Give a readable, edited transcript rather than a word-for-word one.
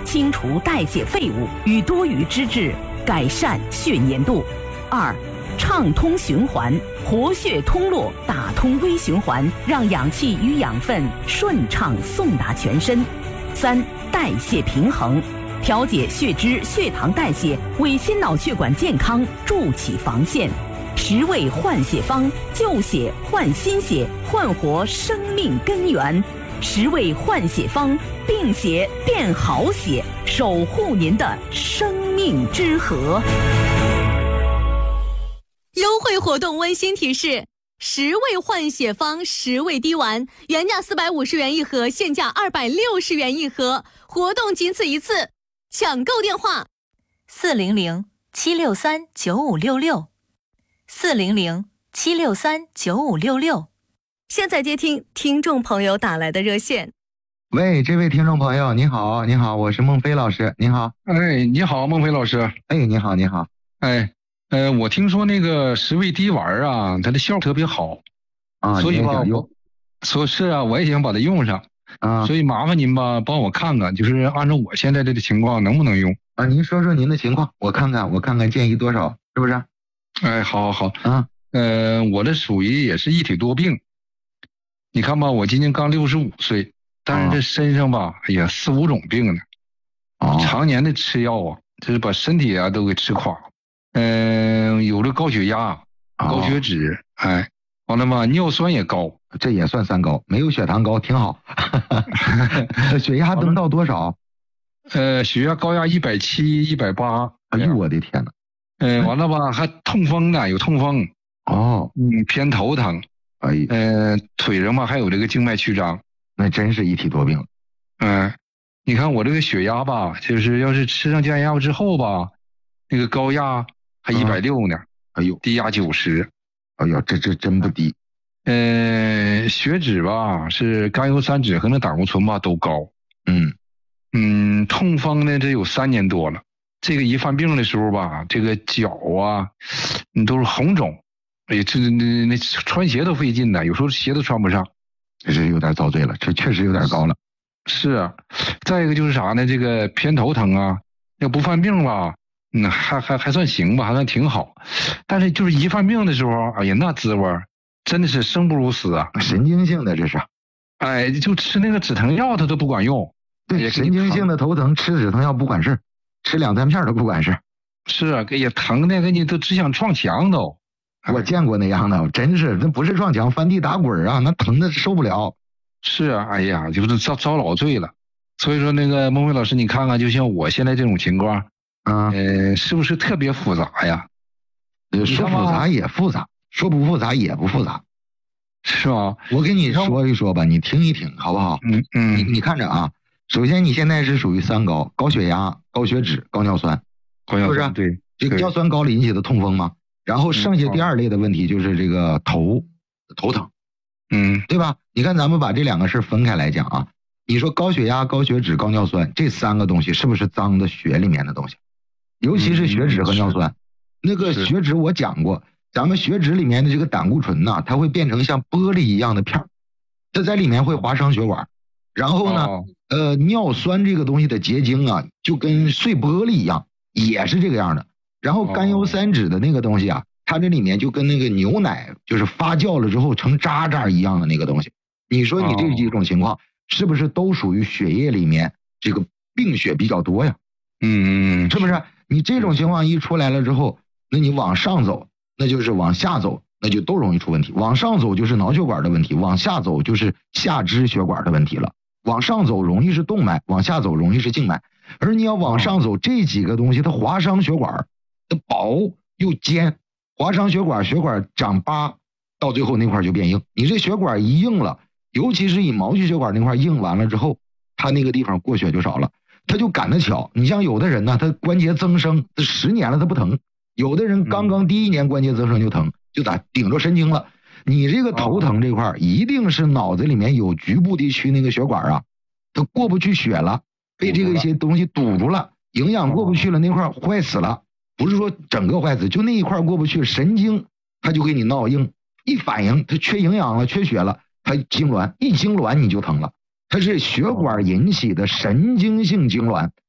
清除代谢废物与多余脂质，改善血粘度。2、畅通循环，活血通络，打通微循环，让氧气与养分顺畅送达全身。3、代谢平衡，调节血脂、血糖代谢，为心脑血管健康筑起防线。10味换血方，救血换新血，焕活生命根源。10味换血方，病血变好血，守护您的生命之河。 优惠活动温馨提示：10味换血方10味滴丸，原价450元一盒，现价260元一盒，活动仅此一次，抢购电话 400-763-9566，400-763-9566。 现在接听听众朋友打来的热线。 喂，这位听众朋友，你好，你好，我是孟非老师，你好。 哎，你好，孟非老师。 哎，你好，你好。 哎，我听说那个10味滴丸啊，它的效果特别好啊， 所以吧，我也想把它用上啊， 所以麻烦您吧，帮我看看，就是按照我现在这个情况能不能用啊？您说说您的情况，我看看建议多少，是不是？ 哎，好啊。 我这属于也是一体多病。你看吧，我今年刚65岁，但是这身上吧，哎呀，4、5种病呢，常年的吃药啊，这是把身体啊都给吃垮。有这高血压、高血脂，哎，完了嘛，尿酸也高， 这也算三高，没有血糖高，挺好。血压能到多少？ 血压高压170、180。 哎呦，我的天哪！ 完了吧，还痛风呢，有痛风。 哦， 偏头疼。 哎， 腿上嘛还有这个静脉曲张， 那真是一体多病。 你看我这个血压吧，就是要是吃上降压药之后吧，那个高压还160呢， 哎呦， 低压90， 哎呦，这真不低。 血脂吧是甘油三酯和那胆固醇吧都高。痛风呢这有3年多了，这个一犯病的时候吧，这个脚啊，都是红肿。哎呀，这那穿鞋都费劲呢，有时候鞋都穿不上， 这是有点遭罪了，这确实有点高了。 是啊，再一个就是啥呢？这个偏头疼啊，要不犯病吧，还算行吧，还算挺好。但是就是一犯病的时候，哎呀，那滋味真的是生不如死啊！ 神经性的这是。 哎，就吃那个止疼药，它都不管用。 对，神经性的头疼吃止疼药不管事，吃2、3片都不管事。 是啊，哎呀，疼的给你都只想撞墙都。 我见过那样的，真是那不是撞墙，翻地打滚啊，那疼的受不了。 是啊，哎呀，就是遭老罪了。所以说那个孟非老师，你看看，就像我现在这种情况，是不是特别复杂呀？ 说复杂也复杂，说不复杂也不复杂， 是吧？ 我跟你说一说吧，你听一听好不好？你看着啊，首先你现在是属于3高：高血压、高血脂、高尿酸， 是不是？ 对，这个尿酸高了引起的痛风吗？然后剩下第2类的问题就是这个头疼，对吧？你看咱们把这2个事分开来讲啊，你说高血压、高血脂、高尿酸这3个东西是不是脏的血里面的东西？尤其是血脂和尿酸。那个血脂我讲过，咱们血脂里面的这个胆固醇呢，它会变成像玻璃一样的片儿，它在里面会划伤血管。然后呢，尿酸这个东西的结晶啊，就跟碎玻璃一样，也是这个样的。然后甘油三酯的那个东西啊，它这里面就跟那个牛奶就是发酵了之后成渣渣一样的那个东西。你说你这几种情况是不是都属于血液里面这个病血比较多呀？是不是？你这种情况一出来了之后，那你往上走，那就是往下走，那就都容易出问题。往上走就是脑血管的问题，往下走就是下肢血管的问题了。往上走容易是动脉，往下走容易是静脉。而你要往上走，这几个东西它划伤血管，它薄又尖，划伤血管，血管长疤，到最后那块就变硬。你这血管一硬了，尤其是以毛细血管那块硬完了之后，它那个地方过血就少了，它就赶得巧。你像有的人呢，他关节增生10年了他不疼，有的人刚刚第1年关节增生就疼，就咋顶着神经了。你这个头疼这块一定是脑子里面有局部地区那个血管啊，它过不去血了，被这个一些东西堵住了，营养过不去了，那块坏死了。不是说整个坏死，就那一块过不去，神经它就给你闹硬，一反应它缺营养了，缺血了，它痉挛，一痉挛你就疼了。它是血管引起的神经性痉挛，